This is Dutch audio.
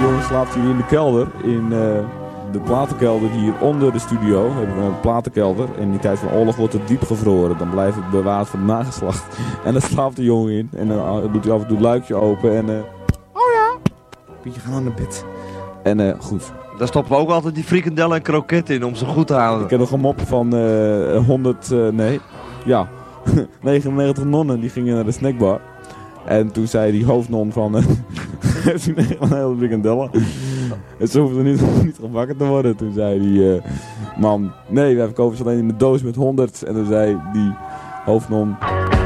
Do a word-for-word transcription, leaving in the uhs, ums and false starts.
jongen slaapt hier in de kelder. In uh, de platenkelder hier onder de studio. We hebben een platenkelder. En in die tijd van oorlog wordt het diep gevroren. Dan blijft het bewaard voor het nageslacht. En daar slaapt de jongen in. En dan uh, doet hij af en toe het luikje open. En uh, oh ja, Pietje, ga naar bed. En uh, goed. Daar stoppen we ook altijd die frikandellen en kroketten in om ze goed te houden. Ik heb nog een mop van uh, honderd, uh, nee, ja, negenennegentig nonnen die gingen naar de snackbar. En toen zei die hoofdnon van, uh, heeft u een hele frikandellen? En ze hoefden niet, niet gebakken te worden. Toen zei die uh, man, nee, wij verkopen ze alleen in de doos met honderd. En toen zei die hoofdnon...